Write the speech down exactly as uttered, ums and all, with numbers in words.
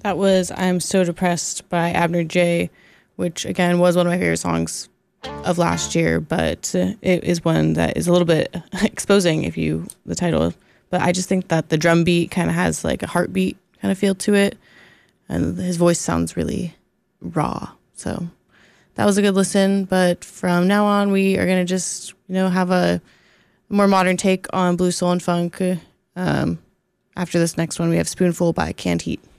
That was I'm So Depressed by Abner J, which again was one of my favorite songs of last year, but uh, it is one that is a little bit exposing if you, the title. But I just think that the drum beat kind of has like a heartbeat kind of feel to it. And his voice sounds really raw. So that was a good listen. But from now on, we are going to just, you know, have a more modern take on blues, soul, and funk. Um, after this next one, we have Spoonful by Canned Heat.